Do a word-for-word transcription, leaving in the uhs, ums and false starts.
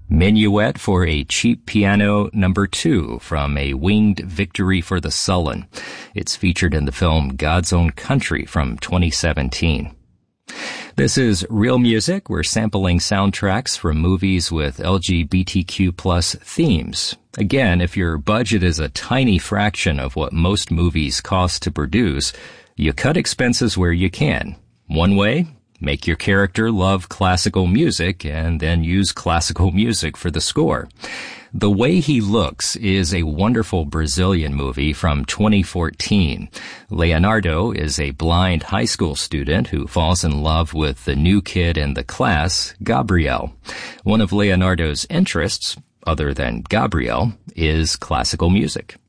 Minuet for a Cheap Piano Number two from A Winged Victory for the Sullen. It's featured in the film God's Own Country from twenty seventeen. This is Real Music. We're sampling soundtracks from movies with L G B T Q plus themes. Again, if your budget is a tiny fraction of what most movies cost to produce, you cut expenses where you can. One way? Make your character love classical music and then use classical music for the score. The Way He Looks is a wonderful Brazilian movie from twenty fourteen. Leonardo is a blind high school student who falls in love with the new kid in the class, Gabriel. One of Leonardo's interests, other than Gabriel, is classical music.